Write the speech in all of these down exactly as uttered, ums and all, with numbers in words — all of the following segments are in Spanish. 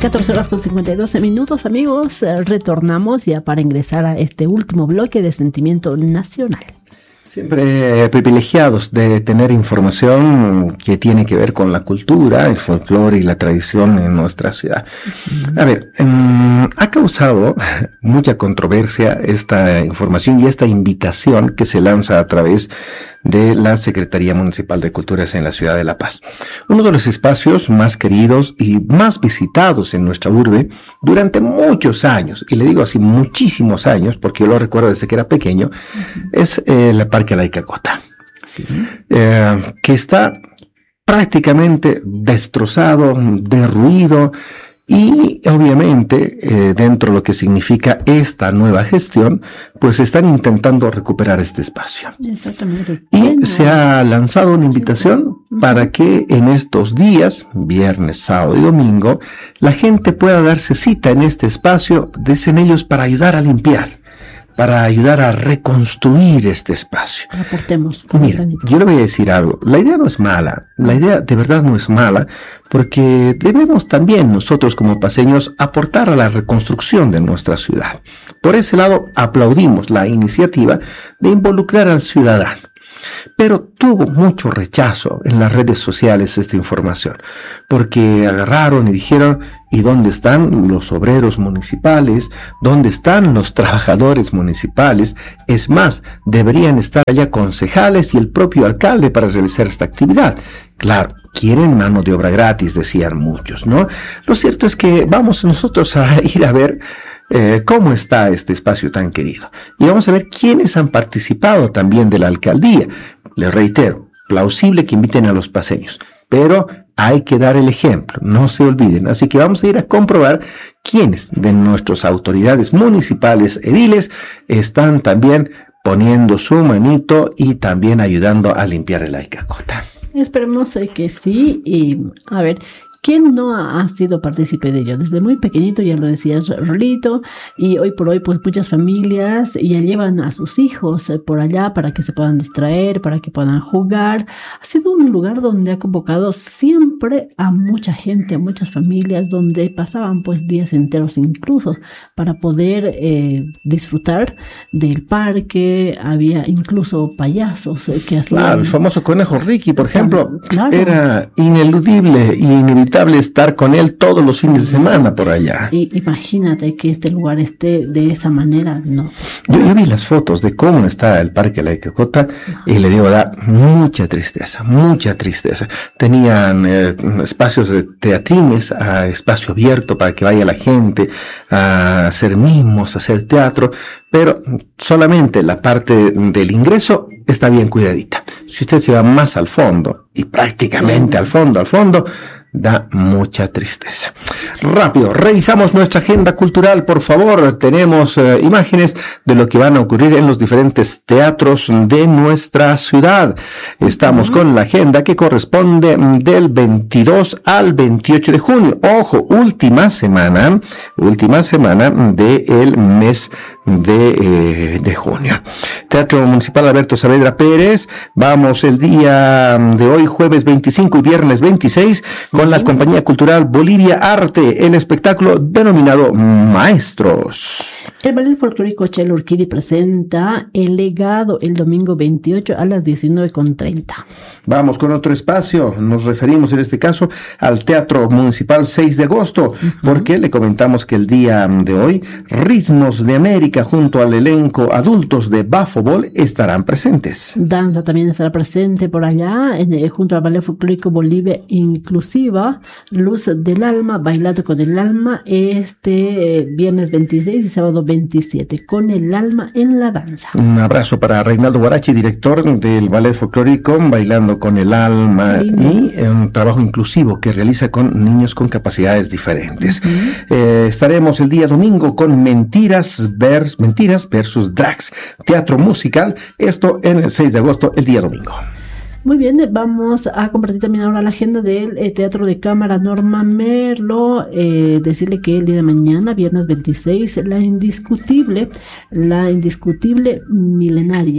catorce horas con cincuenta y dos minutos, amigos. Retornamos ya para ingresar a este último bloque de Sentimiento Nacional. Siempre privilegiados de tener información que tiene que ver con la cultura, el folclore y la tradición en nuestra ciudad. A ver, um, ha causado mucha controversia esta información y esta invitación que se lanza a través de la Secretaría Municipal de Culturas en la ciudad de La Paz. Uno de los espacios más queridos y más visitados en nuestra urbe durante muchos años, y le digo así muchísimos años, porque yo lo recuerdo desde que era pequeño, uh-huh. es eh, el Parque La Icacota, sí. eh, que está prácticamente destrozado, derruido, y obviamente eh, dentro de lo que significa esta nueva gestión, pues están intentando recuperar este espacio. Exactamente. Y se ha lanzado una invitación para que en estos días, viernes, sábado y domingo, la gente pueda darse cita en este espacio, dicen ellos, para ayudar a limpiar, para ayudar a reconstruir este espacio. Aportemos. Mira, yo le voy a decir algo. La idea no es mala. La idea de verdad no es mala, porque debemos también nosotros como paseños aportar a la reconstrucción de nuestra ciudad. Por ese lado, aplaudimos la iniciativa de involucrar al ciudadano. Pero tuvo mucho rechazo en las redes sociales esta información, porque agarraron y dijeron, ¿y dónde están los obreros municipales? ¿Dónde están los trabajadores municipales? Es más, deberían estar allá concejales y el propio alcalde para realizar esta actividad. Claro, quieren mano de obra gratis, decían muchos, ¿no? Lo cierto es que vamos nosotros a ir a ver Eh, cómo está este espacio tan querido. Y vamos a ver quiénes han participado también de la alcaldía. Les reitero, plausible que inviten a los paseños, pero hay que dar el ejemplo, no se olviden. Así que vamos a ir a comprobar quiénes de nuestras autoridades municipales, ediles, están también poniendo su manito y también ayudando a limpiar el Icacota. Esperemos eh, que sí. Y a ver, ¿quién no ha sido partícipe de ello? Desde muy pequeñito, ya lo decía Rolito, y hoy por hoy pues muchas familias ya llevan a sus hijos eh, por allá para que se puedan distraer, para que puedan jugar. Ha sido un lugar donde ha convocado siempre a mucha gente, a muchas familias, donde pasaban pues días enteros incluso para poder eh, disfrutar del parque. Había incluso payasos eh, que hacían... Claro, el famoso conejo Ricky, por ejemplo, claro. Era ineludible y inevitable estar con él todos los fines de semana por allá. Y imagínate que este lugar esté de esa manera, no. Yo, yo vi las fotos de cómo está el Parque La Icacota y le digo, da mucha tristeza, mucha tristeza. Tenían eh, espacios de teatrines, a espacio abierto para que vaya la gente a hacer mimos, a hacer teatro, pero solamente la parte del ingreso está bien cuidadita. Si usted se va más al fondo, y prácticamente al fondo, al fondo, da mucha tristeza. Rápido, revisamos nuestra agenda cultural, por favor. Tenemos eh, imágenes de lo que van a ocurrir en los diferentes teatros de nuestra ciudad. Estamos uh-huh. con la agenda que corresponde del veintidós al veintiocho de junio. Ojo, última semana, última semana del mes de, eh, de junio. Teatro Municipal Alberto Saavedra Pérez. Vamos el día de hoy, jueves veinticinco y viernes veintiséis, sí. con la compañía cultural Bolivia Arte, el espectáculo denominado Maestros. El ballet folclórico Chelo Urquidi presenta El Legado el domingo veintiocho a las diecinueve con treinta. Vamos con otro espacio. Nos referimos en este caso al Teatro Municipal seis de agosto, uh-huh. porque le comentamos que el día de hoy Ritmos de América junto al elenco adultos de Bafobol estarán presentes. Danza también estará presente por allá, eh, junto al ballet folclórico Bolivia Inclusiva, Luz del Alma, Bailando con el Alma, este eh, viernes veintiséis y sábado veintisiete, con el alma en la danza. Un abrazo para Reinaldo Guarachi, director del ballet folclórico Bailando con el Alma, sí. y eh, un trabajo inclusivo que realiza con niños con capacidades diferentes. Uh-huh. Eh, estaremos el día domingo con Mentiras, vers, Mentiras versus Drags, teatro musical, esto en el seis de agosto, el día domingo. Muy bien, vamos a compartir también ahora la agenda del eh, Teatro de Cámara Norma Merlo. Eh, decirle que el día de mañana, viernes veintiséis, la indiscutible, la indiscutible milenaria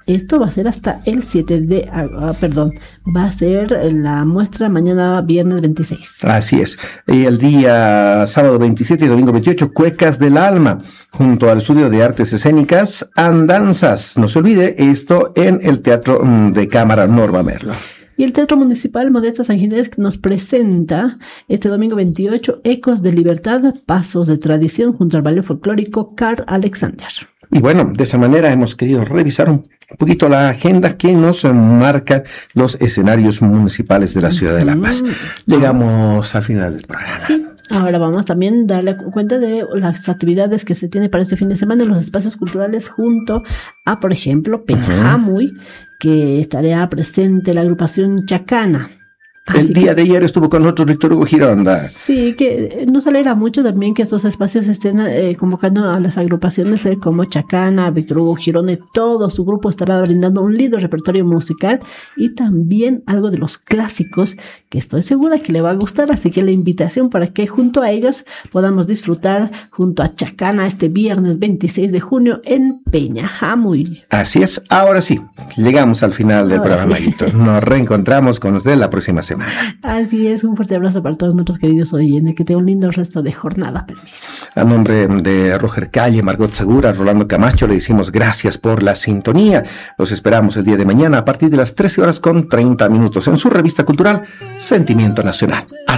Esto va a ser hasta el siete de, ah, perdón, va a ser la muestra mañana viernes veintiséis. Así es. Y el día sábado veintisiete y domingo veintiocho, Cuecas del Alma, junto al Estudio de Artes Escénicas, Andanzas. No se olvide, esto en el Teatro de Cámara Norma Merlo. Y el Teatro Municipal Modesta San Ginés nos presenta este domingo veintiocho Ecos de Libertad, Pasos de Tradición, junto al ballet folclórico Carl Alexander. Y bueno, de esa manera hemos querido revisar un poquito la agenda que nos marca los escenarios municipales de la ciudad de La Paz. Llegamos al final del programa. Sí, ahora vamos también a darle cuenta de las actividades que se tiene para este fin de semana en los espacios culturales junto a, por ejemplo, Peñajamuy, uh-huh. que estará presente la agrupación Chacana. El Así día que, de ayer estuvo con nosotros Víctor Hugo Gironda. Sí, que nos alegra mucho también que estos espacios estén eh, convocando a las agrupaciones eh, como Chacana, Víctor Hugo Gironda, y todo su grupo estará brindando un lindo repertorio musical y también algo de los clásicos que estoy segura que le va a gustar, así que la invitación para que junto a ellos podamos disfrutar junto a Chacana este viernes veintiséis de junio en Peñajamuy. Así es, ahora sí, llegamos al final del ahora programa, sí. Víctor. Nos reencontramos con usted la próxima semana. Así es, un fuerte abrazo para todos nuestros queridos oyentes, que tengan un lindo resto de jornada, permiso. A nombre de Roger Calle, Margot Segura, Rolando Camacho, le decimos gracias por la sintonía. Los esperamos el día de mañana a partir de las trece horas con treinta minutos en su revista cultural Sentimiento Nacional. Hasta